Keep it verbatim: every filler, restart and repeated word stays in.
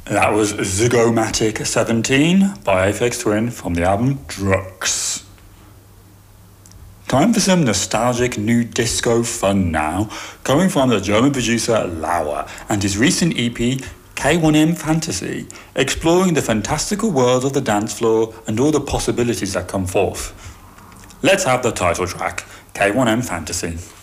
That was Zygomatic seventeen by Aphex Twin from the album Drugs. Time for some nostalgic new disco fun now, coming from the German producer Lauer and his recent E P K one M Fantasy, exploring the fantastical world of the dance floor and all the possibilities that come forth. Let's have the title track, K one M Fantasy.